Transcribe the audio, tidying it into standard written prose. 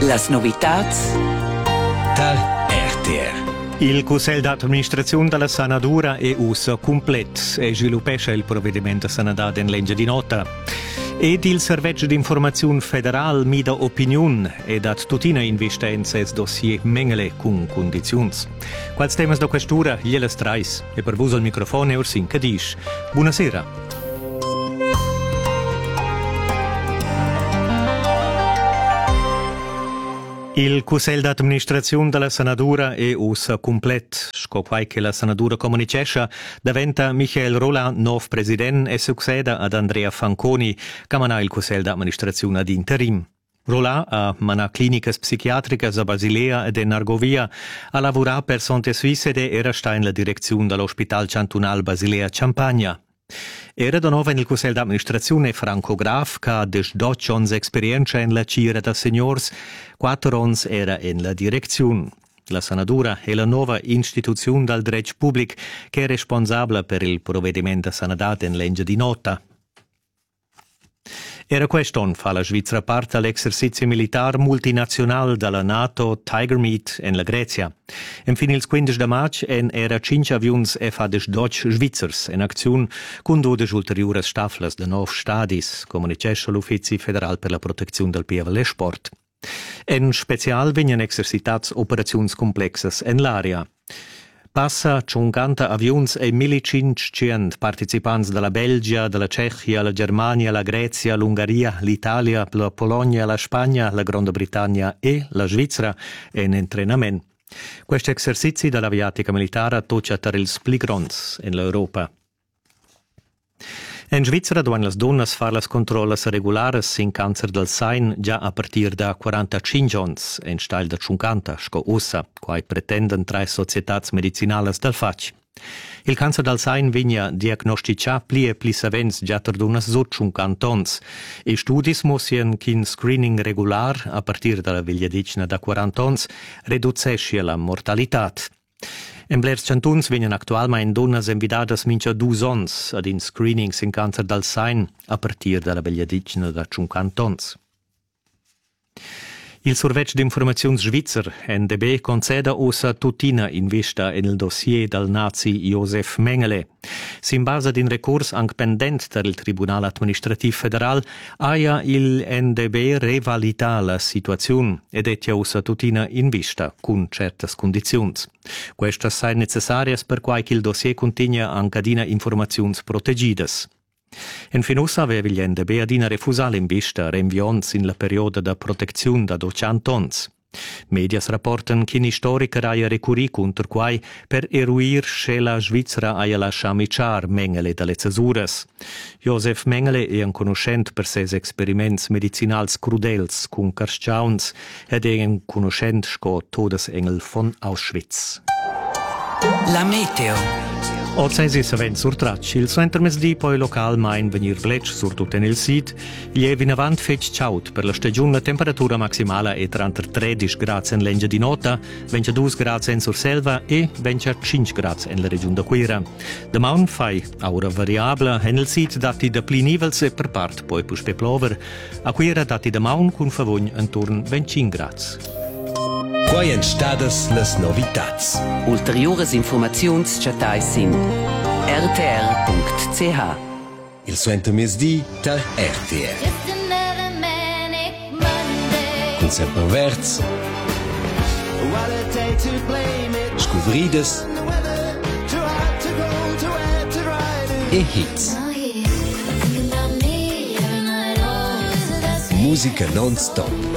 Las novitats dal RTR. Il Consiglio d'amministrazione della Sanadura è uso completo e sviluppa il provvedimento sanadat in legge di nota. Ed il Servizio di Informazione Federale mida opinione e dat tutina investienza es dossier mengele con condizioni. Quals temas da questura gliele trais e per voi al microfono Ursin Cadish. Buonasera. Il Consiglio d'amministrazione della Sanadura è uso completo. Scopai che la Sanadura comunicesce diventa Michael Roland nuovo presidente e succeda ad Andrea Fanconi, che mana il Consiglio d'amministrazione ad interim. Roland a mana clinicas psichiatricas a Basilea ed in Argovia a lavorare per Sonte Suisse ed era sta in la direzione dell'Ospital Cantonal Basilea Champagna. Era da nuovo nel Consiglio d'amministrazione Franco Graf, che ha 12 anni esperienza in la cira da seniors, 4 anni era in la direzione. La Sanadura è la nuova istituzione del diritto pubblico che è responsabile per il provvedimento sanadat in legge di nota. Era quest'anno fa la Svizzera parte all'esercizio militare multinazionale della NATO Tiger Meet in la Grecia. Infine il 15 maggio era 5 avioni F-12 svizzers in azione con 12 ulteriori staffles de 9 stadis, comunicato l'Uffizio Federale per la Protezione del PVL Sport. In special vengono esercitati operazioni complesse in l'area. Passa 50 avioni e 1500 partecipanti dalla Belgia, dalla Cechia, la Germania, la Grecia, l'Ungheria, l'Italia, la Polonia, la Spagna, la Gran Bretagna e la Svizzera in allenamento. Questi esercizi dell'aviatica militare tocca per il più grandi in Europa. In Svizzera devono le donne fare le controlli regolari in cancer del sein già a partire da 45 anni, in stile da 50, sco ossa, quai pretendono 3 società medicinali del FAC. Il cancer del sein viene diagnosticato più savens già per donne sotto 50 anni e studi mostrano che un screening regolare a partire dalla vegliadicina da 40 anni riduce la mortalità. In blers cantons vengono attualmente donne invitate mincha 2 anni ad in screenings in cancer del sein a partire dalla vegliadicina da 50 anni. Il Servizio di Informazione Svizzer, NDB, concede ossa tutina in vista nel dossier del nazi Josef Mengele. Si in base ad un ricorso anche pendente del Tribunale Amministrativo Federale, aia il NDB revalida la situazione ed è ossa tutina in vista con certe condizioni. Queste sono necessarie per cui il dossier contiene anche informazioni proteggite. In Finosa aveva gli NDB ad una refusale in vista rinvianza in la periodo di protezione da 200 anni. Medias rapportano che un storico aia recurì contro cui per eruir che la Svizzera aia lasciato miciar Mengele dalle cesure. Josef Mengele è un conoscente per ses esperimenti medicinali crudels con Karstjauns ed è un conoscente sco Todesengel von Auschwitz. La meteo. O 6 savent sur tracci, il centro mesdì poi local main venir glec sur tutto nel sit, gli è vinavant fec ciaut per la stagione la temperatura maximale è tra 13 gradi in legge di nota, 22 gradi in sur selva e 25 gradi in la regione da Quira. Da maun fai aura variabile e nel sit dati da pli nivels e per part poi puspe plover, a Quira dati da maun con favogn intorno 25 gradi. Quai entstadas las novitats. Ulteriores informazions chatais sin rtr.ch. Il suento mesdì dal RTR. Con sempre verts. Scuvrides. E hits. Musica non stop.